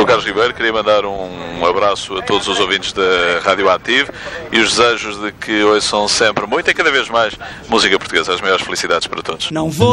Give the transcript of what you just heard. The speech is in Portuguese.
Carlos Ribeiro, queria mandar um abraço a todos os ouvintes da Rádio Ativo e os desejos de que ouçam sempre muito e cada vez mais música portuguesa. As maiores felicidades para todos. Não vou